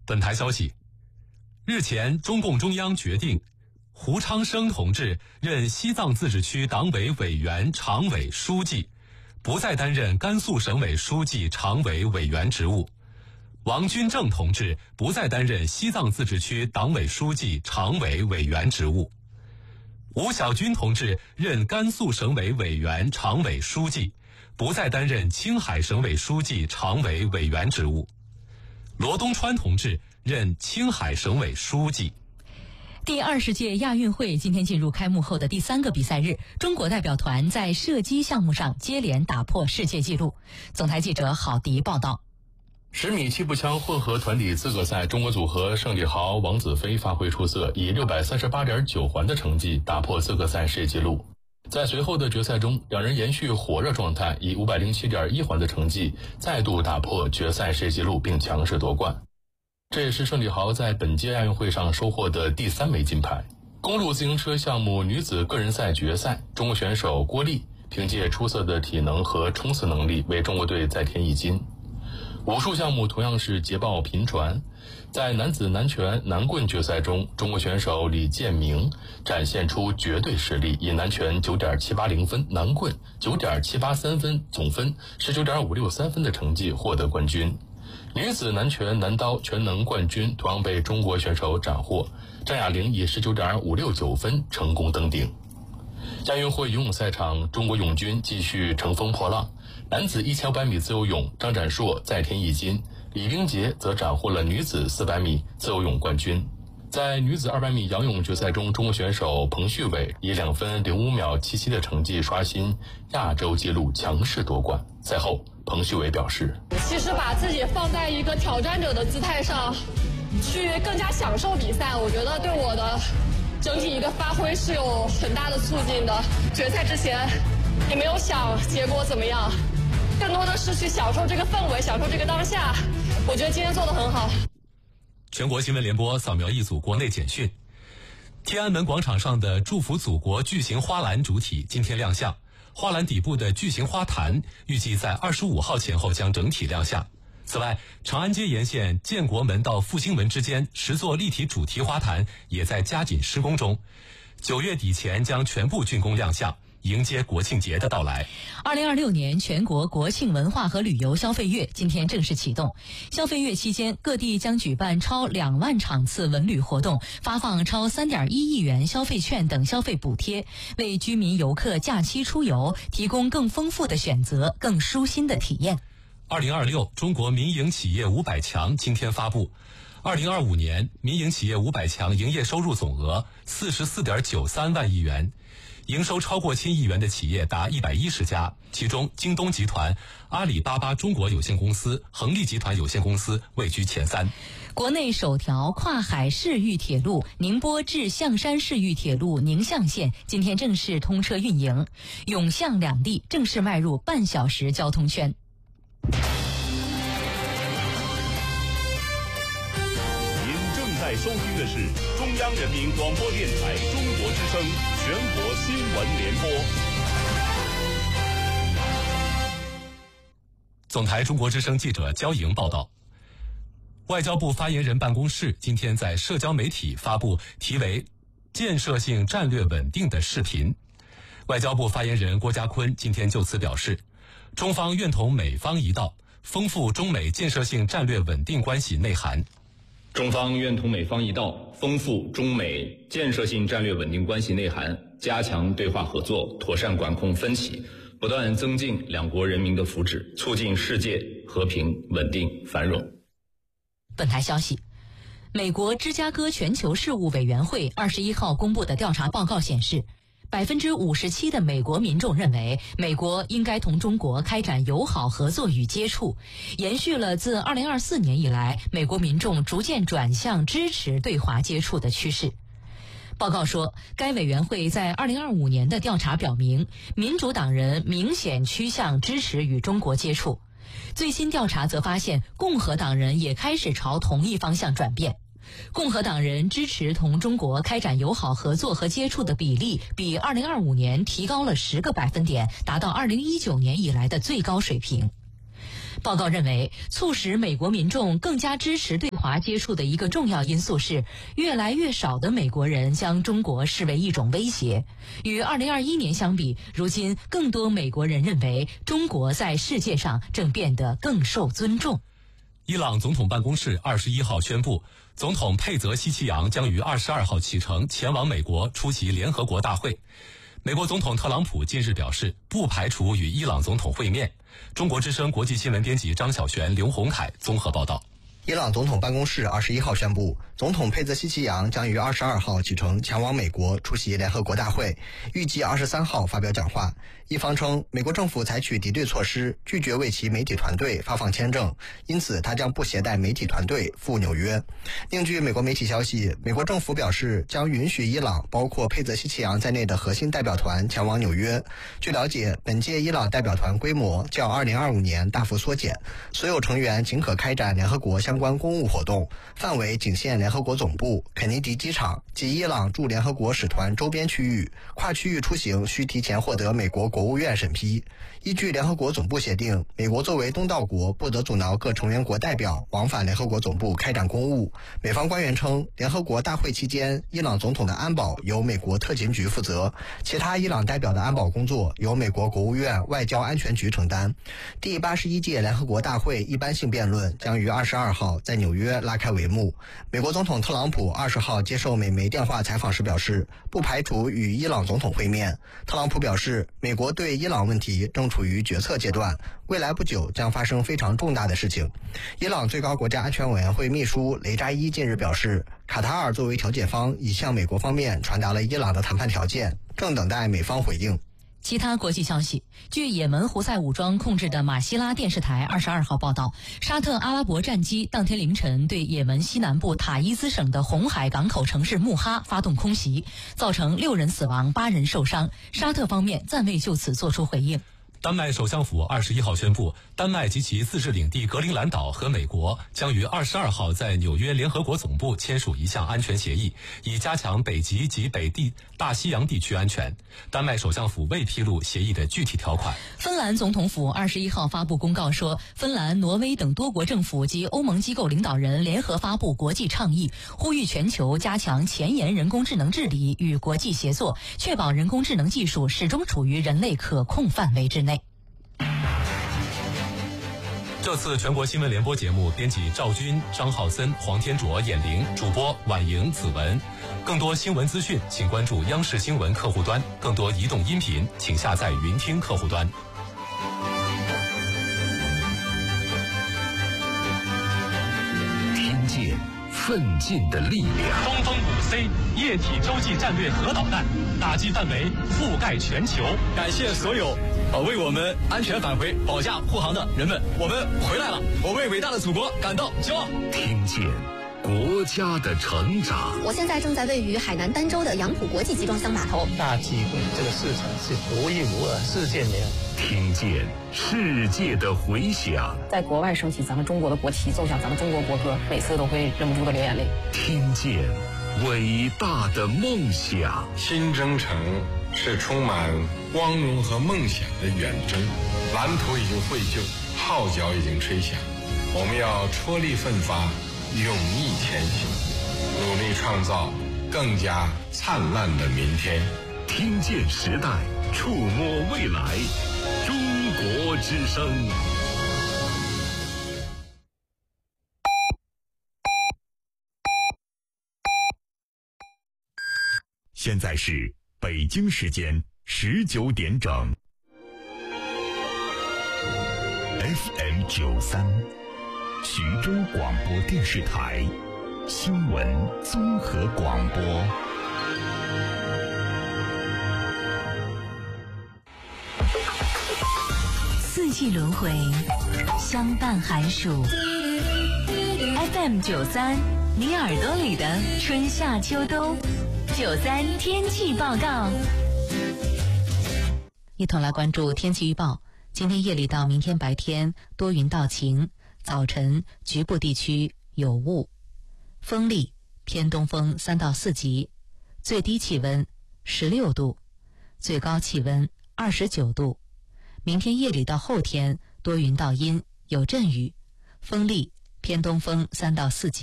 本台消息，日前中共中央决定胡昌生同志任西藏自治区党委委员、常委、书记，不再担任甘肃省委书记、常委、委员职务。王军正同志不再担任西藏自治区党委书记、常委、委员职务。吴小军同志任甘肃省委委员、常委、书记，不再担任青海省委书记、常委、委员职务。罗东川同志任青海省委书记。 第20届亚运会今天进入开幕后的第3个比赛日，中国代表团在射击项目上接连打破世界纪录。总台记者郝迪报道。 10米气步枪混合团体资格赛，中国组合盛礼豪、王子飞发挥出色，以638.9环的成绩打破资格赛世界纪录。在随后的决赛中，两人延续火热状态，以507.1环的成绩再度打破决赛世界纪录，并强势夺冠。这也是盛礼豪在本届亚运会上收获的第3枚金牌。公路自行车项目女子个人赛决赛，中国选手郭丽凭借出色的体能和冲刺能力为中国队再添一金。武术项目同样是捷报频传，在男子南拳南棍决赛中，中国选手李建明展现出绝对实力，以南拳9.780分、南棍9.783分，总分19.563分的成绩获得冠军。女子南拳南刀全能冠军同样被中国选手斩获，张雅玲以19.569分成功登顶。亚运会游泳赛场，中国泳军继续乘风破浪。男子1500米自由泳，张展硕再添一金，李冰洁则斩获了女子400米自由泳冠军。在女子200米仰泳决赛中，中国选手彭旭伟以2分05秒77的成绩刷新亚洲纪录，强势夺冠。赛后，彭旭伟表示：“ 其实把自己放在一个挑战者的姿态上，去更加享受比赛，我觉得对我的整体一个发挥是有很大的促进的。决赛之前也没有想结果怎么样，更多的是去享受这个氛围，享受这个当下。我觉得今天做得很好。” 全国新闻联播扫描一组国内简讯。天安门广场上的祝福祖国巨型花篮主体今天亮相，花篮底部的巨型花坛预计在25号前后将整体亮相。此外，长安街沿线建国门到复兴门之间10座立体主题花坛也在加紧施工中，9月底前将全部竣工亮相，迎接国庆节的到来。 2026年全国国庆文化和旅游消费月今天正式启动。消费月期间，各地将举办超2万场次文旅活动，发放超3.1亿元消费券等消费补贴，为居民游客假期出游提供更丰富的选择，更舒心的体验。 2026中国民营企业500强今天发布，2025年民营企业500强营业收入总额44.93万亿元，营收超过1000亿元的企业达110家，其中京东集团、阿里巴巴中国有限公司、恒力集团有限公司位居前3。 国内首条跨海市域铁路宁波至象山市域铁路宁象线今天正式通车运营，永象两地正式迈入半小时交通圈。 您正在收听的是中央人民广播电台中国之声全国新闻联播。 总台中国之声记者焦莹报道，外交部发言人办公室今天在社交媒体发布题为“建设性战略稳定”的视频。外交部发言人郭家坤今天就此表示，中方愿同美方一道，丰富中美建设性战略稳定关系内涵。 中方愿同美方一道，丰富中美建设性战略稳定关系内涵，加强对话合作，妥善管控分歧，不断增进两国人民的福祉，促进世界和平、稳定、繁荣。 本台消息，美国芝加哥全球事务委员会21号公布的调查报告显示，57%的美国民众认为美国应该同中国开展友好合作与接触，延续了自2024年以来美国民众逐渐转向支持对华接触的趋势。报告说，该委员会在2025年的调查表明，民主党人明显趋向支持与中国接触。最新调查则发现，共和党人也开始朝同一方向转变。共和党人支持同中国开展友好合作和接触的比例比2025年提高了10个百分点，达到2019年以来的最高水平。 报告认为，促使美国民众更加支持对华接触的一个重要因素是，越来越少的美国人将中国视为一种威胁。与2021年相比，如今更多美国人认为中国在世界上正变得更受尊重。 伊朗总统办公室21号宣布，总统佩泽希奇扬将于22号启程前往美国出席联合国大会。美国总统特朗普近日表示，不排除与伊朗总统会面。中国之声国际新闻编辑张小璇、刘洪凯综合报道。 伊朗总统办公室21号宣布，总统佩泽希奇扬将于22号启程前往美国出席联合国大会，预计23号发表讲话。一方称，美国政府采取敌对措施，拒绝为其媒体团队发放签证，因此他将不携带媒体团队赴纽约。另据美国媒体消息，美国政府表示将允许伊朗包括佩泽希奇扬在内的核心代表团前往纽约。据了解，本届伊朗代表团规模较2025年大幅缩减，所有成员仅可开展联合国相关公务活动，范围仅限联合国总部、肯尼迪机场及伊朗驻联合国使团周边区域，跨区域出行需提前获得美国国务院审批。依据联合国总部协定，美国作为东道国，不得阻挠各成员国代表往返联合国总部开展公务。美方官员称，联合国大会期间，伊朗总统的安保由美国特勤局负责，其他伊朗代表的安保工作由美国国务院外交安全局承担。第81届联合国大会一般性辩论将于22号在纽约拉开帷幕。美国总统特朗普20号接受美媒电话采访时表示，不排除与伊朗总统会面。特朗普表示，美国对伊朗问题正处于决策阶段，未来不久将发生非常重大的事情。伊朗最高国家安全委员会秘书雷扎伊近日表示，卡塔尔作为调解方已向美国方面传达了伊朗的谈判条件，正等待美方回应。 其他国际消息，据也门胡塞武装控制的马希拉电视台22号报道，沙特阿拉伯战机当天凌晨对也门西南部塔伊兹省的红海港口城市穆哈发动空袭，造成6人死亡、8人受伤。沙特方面暂未就此作出回应。 丹麦首相府21号宣布，丹麦及其自治领地格陵兰岛和美国将于22号在纽约联合国总部签署一项安全协议，以加强北极及北大西洋地区安全。丹麦首相府未披露协议的具体条款。 芬兰总统府21号发布公告说，芬兰、挪威等多国政府及欧盟机构领导人联合发布国际倡议，呼吁全球加强前沿人工智能治理与国际协作，确保人工智能技术始终处于人类可控范围之内。 这次全国新闻联播节目，编辑赵军、张浩森、黄天卓、闫玲，主播婉莹、子文。更多新闻资讯，请关注央视新闻客户端；更多移动音频，请下载云听客户端。 听见奋进的力量。 东风5C 液体洲际战略核导弹，打击范围覆盖全球。 感谢所有为我们安全返回、保驾护航的人们，我们回来了，我为伟大的祖国感到骄傲。 听见国家的成长。 我现在正在位于海南儋州的杨浦国际集装箱码头。 大机会，这个市场是独一无二、世界没有。 听见世界的回响。 在国外升起咱们中国的国旗，奏响咱们中国国歌，每次都会忍不住的流眼泪。 听见伟大的梦想。 新征程是充满光荣和梦想的远征，蓝图已经绘就，号角已经吹响，我们要踔厉奋发，勇毅前行，努力创造更加灿烂的明天。 听见时代，触摸未来，中国之声。现在是北京时间19点整。FM 93，徐州广播电视台新闻综合广播。 四季轮回，相伴寒暑。FM 93，你耳朵里的春夏秋冬。93天气报告， 一同来关注天气预报。今天夜里到明天白天多云到晴，早晨局部地区有雾，风力偏东风3到4级，最低气温16度，最高气温29度。明天夜里到后天多云到阴， 有阵雨，风力偏东风3到4级。